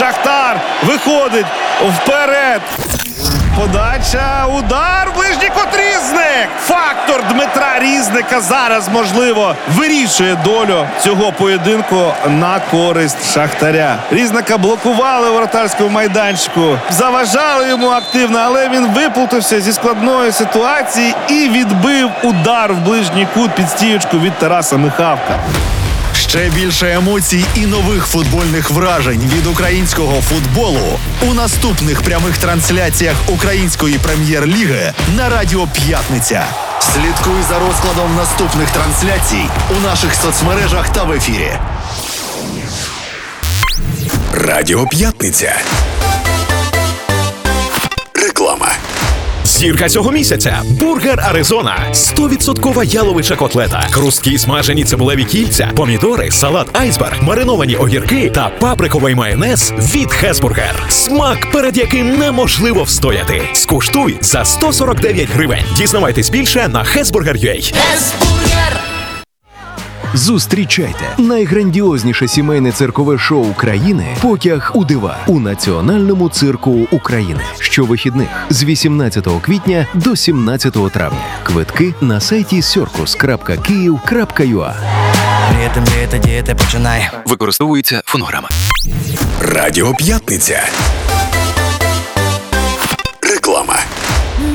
Шахтар виходить вперед. Подача, удар, ближній кут Різник. Фактор Дмитра Різника зараз, можливо, вирішує долю цього поєдинку на користь Шахтаря. Різника блокували у воротарському майданчику, заважали йому активно, але він виплутався зі складної ситуації і відбив удар в ближній кут під стієчку від Тараса Михавка. Ще більше емоцій і нових футбольних вражень від українського футболу у наступних прямих трансляціях Української прем'єр-ліги на Радіо П'ятниця. Слідкуй за розкладом наступних трансляцій у наших соцмережах та в ефірі. Радіо П'ятниця. Реклама. Зірка цього місяця – бургер Аризона. 100% яловича котлета, хрусткі смажені цибулеві кільця, помідори, салат айсберг, мариновані огірки та паприковий майонез від Хесбургер. Смак, перед яким неможливо встояти. Скуштуй за 149 гривень. Дізнавайтесь більше на hesburger.ua. Зустрічайте найграндіозніше сімейне циркове шоу країни «Потяг у дива» у Національному цирку України. Щовихідних з 18 квітня до 17 травня. Квитки на сайті circus.kyiv.ua. Діти, починай. Використовується фонограма. Радіо П'ятниця.